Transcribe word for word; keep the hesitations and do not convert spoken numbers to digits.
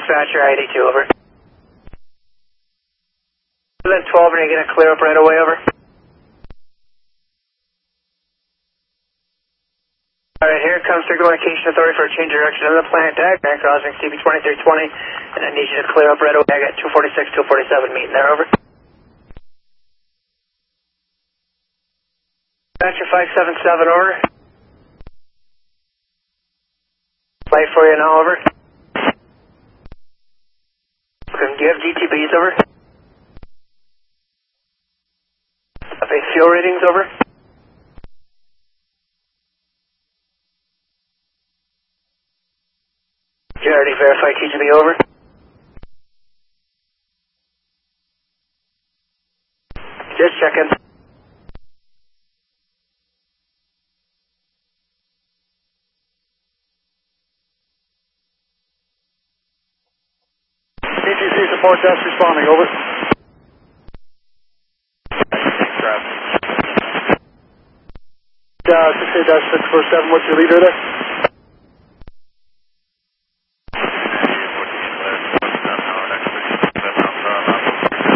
Dispatcher, I eighty-two, over. Then twelve, are you going to clear up right away, over? Alright, here comes Circle Location Authority for a change of direction of the plant deck, Grand Crossing C B twenty-three twenty, and I need you to clear up right away. I got two forty-six, two forty-seven meeting there, over. Dispatcher five seven seven, over. Light for you now, over. Okay, do you have G T Bs, over? Okay, fuel readings, over. Did you already verify T G B, over? Just checking. T T C support desk responding, over. Uh, six eight dash six four seven, what's your leader there?